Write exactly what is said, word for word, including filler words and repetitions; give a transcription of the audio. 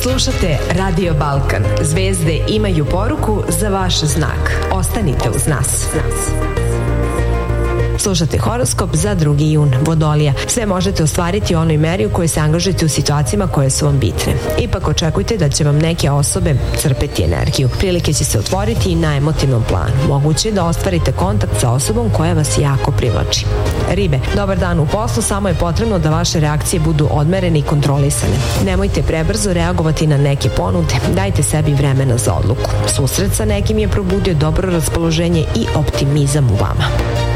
Slušate Radio Balkan. Zvezde imaju poruku za vaš znak. Ostanite uz nas. Slušate horoskop za drugi jun. Vodolija. Sve možete ostvariti u onoj meri u kojoj se angažujete u situacijama koje su vam bitne. Ipak očekujte da će vam neke osobe crpeti energiju. Prilike će se otvoriti i na emotivnom planu. Moguće je da ostvarite kontakt sa osobom koja vas jako privlači. Ribe. Dobar dan u poslu, samo je potrebno da vaše reakcije budu odmerene i kontrolisane. Nemojte prebrzo reagovati na neke ponude. Dajte sebi vremena za odluku. Susret sa nekim je probudio dobro raspoloženje i optimizam u vama.